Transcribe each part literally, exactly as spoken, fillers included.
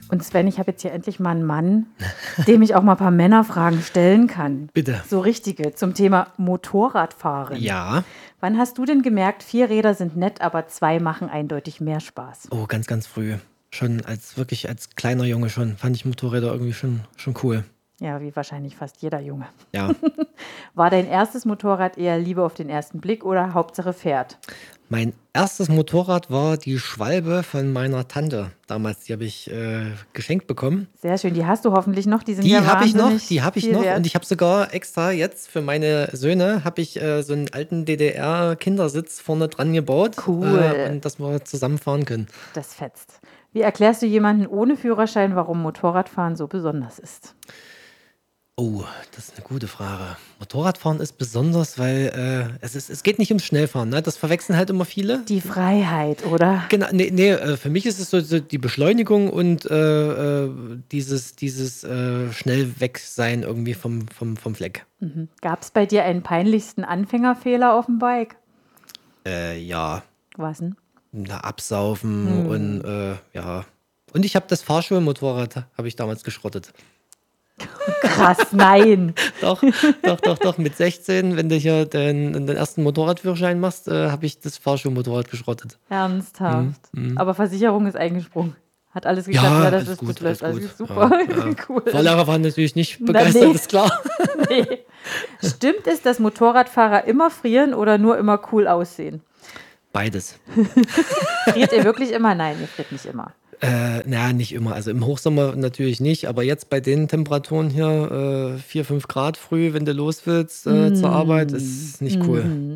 Und Sven, ich habe jetzt hier endlich mal einen Mann, dem ich auch mal ein paar Männerfragen stellen kann. Bitte. So richtige, zum Thema Motorradfahren. Ja. Wann hast du denn gemerkt, vier Räder sind nett, aber zwei machen eindeutig mehr Spaß? Oh, ganz, ganz früh. Schon als wirklich als kleiner Junge schon fand ich Motorräder irgendwie schon, schon cool. Ja, wie wahrscheinlich fast jeder Junge. Ja. War dein erstes Motorrad eher Liebe auf den ersten Blick oder Hauptsache fährt? Mein erstes Motorrad war die Schwalbe von meiner Tante. Damals, die habe ich äh, geschenkt bekommen. Sehr schön, die hast du hoffentlich noch. Die sind Die ja habe ich noch, wahnsinnig die habe ich viel noch. wert. Und ich habe sogar extra jetzt für meine Söhne habe ich äh, so einen alten D D R-Kindersitz vorne dran gebaut. Cool. Äh, und dass wir zusammen fahren können. Das fetzt. Wie erklärst du jemanden ohne Führerschein, warum Motorradfahren so besonders ist? Oh, das ist eine gute Frage. Motorradfahren ist besonders, weil äh, es, ist, es geht nicht ums Schnellfahren. Ne? Das verwechseln halt immer viele. Die Freiheit, oder? Genau, nee, nee, äh, für mich ist es so, so die Beschleunigung und äh, äh, dieses, dieses äh, schnell weg sein irgendwie vom, vom, vom Fleck. Mhm. Gab es bei dir einen peinlichsten Anfängerfehler auf dem Bike? Äh, ja, Was denn? na, absaufen und äh, ja. Und ich habe das Fahrschulmotorrad, habe ich damals geschrottet. Krass, nein. Doch, doch, doch, doch. Mit sechzehn, wenn du hier den, den ersten Motorradführerschein machst, äh, habe ich das Fahrschulmotorrad geschrottet. Ernsthaft. Aber Versicherung ist eingesprungen. Hat alles geklappt. Ja, Ja, das alles ist, gut, das läuft alles alles gut. super. Ja, ja. Cool. Fahrlehrer waren natürlich nicht Na, begeistert, nee. ist klar. Nee. Stimmt es, dass Motorradfahrer immer frieren oder nur immer cool aussehen? Beides. Friert ihr wirklich immer? Nein, ihr friert nicht immer. Äh, naja, nicht immer. Also im Hochsommer natürlich nicht, aber jetzt bei den Temperaturen hier, äh, vier, fünf Grad früh, wenn du los willst äh, zur Arbeit, ist nicht cool.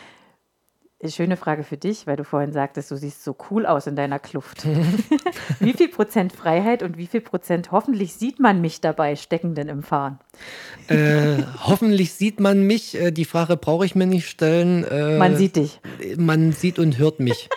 Schöne Frage für dich, weil du vorhin sagtest, du siehst so cool aus in deiner Kluft. Wie viel Prozent Freiheit und wie viel Prozent hoffentlich sieht man mich dabei stecken denn im Fahren? Äh, hoffentlich sieht man mich. Äh, die Frage brauche ich mir nicht stellen. Äh, Man sieht dich. Man sieht und hört mich.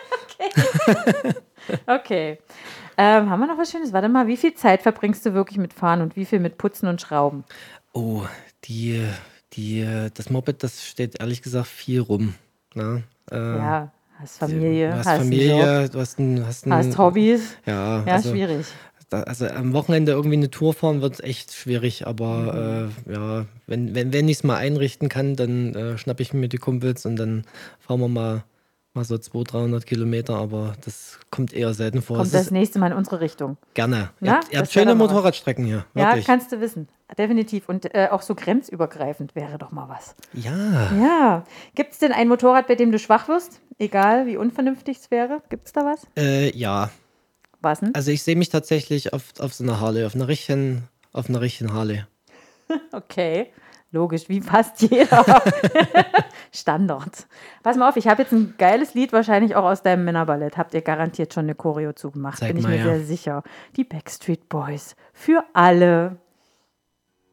Okay. Ähm, haben wir noch was Schönes? Warte mal, wie viel Zeit verbringst du wirklich mit Fahren und wie viel mit Putzen und Schrauben? Oh, die, die, das Moped, das steht ehrlich gesagt viel rum. Ne? Äh, Ja, hast Familie, du hast, hast Familie, einen Job, du hast, ein, hast, ein, hast Hobbys. Ja, Ja, also, schwierig. da, also am Wochenende irgendwie eine Tour fahren wird echt schwierig, aber äh, ja, wenn, wenn, wenn ich es mal einrichten kann, dann äh, schnappe ich mir die Kumpels und dann fahren wir mal, mal so zweihundert, dreihundert Kilometer, aber das kommt eher selten vor. Kommt Es das ist nächste Mal in unsere Richtung. gerne. Na, ihr habt, ihr das habt wär schöne doch mal was. Motorradstrecken hier, Ja, wirklich. kannst du wissen. Definitiv. Und äh, auch so grenzübergreifend wäre doch mal was. Ja, Ja. Gibt es denn ein Motorrad, bei dem du schwach wirst? Egal, wie unvernünftig es wäre. Gibt es da was? äh, ja. Was denn? Also ich sehe mich tatsächlich auf, auf so einer Harley, auf einer richtigen, auf einer richtigen Harley. Okay. Logisch, wie fast jeder. Standard. Pass mal auf, ich habe jetzt ein geiles Lied, wahrscheinlich auch aus deinem Männerballett. Habt ihr garantiert schon eine Choreo zugemacht, Zeig bin ich mal, mir ja. sehr sicher. Die Backstreet Boys. Für alle.